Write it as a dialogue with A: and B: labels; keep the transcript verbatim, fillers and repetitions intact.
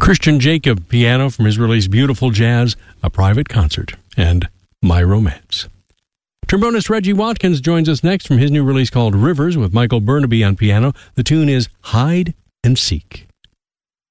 A: Christian Jacob, piano, from his release Beautiful Jazz, A Private Concert, and My Romance. Trombonist Reggie Watkins joins us next from his new release called Rivers with Michael Burnaby on piano. The tune is Hide and Seek.